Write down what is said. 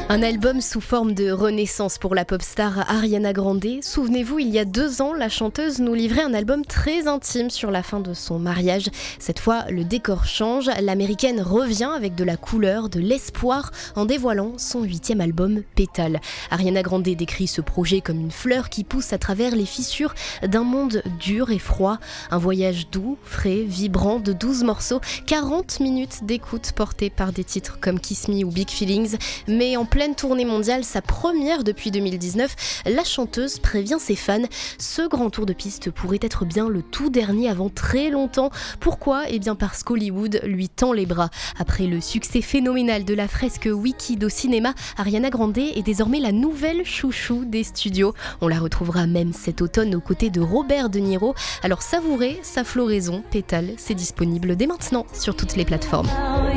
Un album sous forme de renaissance pour la pop star Ariana Grande. Souvenez-vous, il y a 2 ans, la chanteuse nous livrait un album très intime sur la fin de son mariage. Cette fois, le décor change. L'américaine revient avec de la couleur, de l'espoir, en dévoilant son 8e album, Pétales. Ariana Grande décrit ce projet comme une fleur qui pousse à travers les fissures d'un monde dur et froid. Un voyage doux, frais, vibrant de 12 morceaux, 40 minutes d'écoute portées par des titres comme Kiss Me ou Big Feelings. Mais en pleine tournée mondiale, sa première depuis 2019, la chanteuse prévient ses fans. Ce grand tour de piste pourrait être bien le tout dernier avant très longtemps. Pourquoi ? Eh bien parce qu'Hollywood lui tend les bras. Après le succès phénoménal de la fresque Wicked au cinéma, Ariana Grande est désormais la nouvelle chouchou des studios. On la retrouvera même cet automne aux côtés de Robert De Niro. Alors savourez sa floraison, Pétales, c'est disponible dès maintenant sur toutes les plateformes.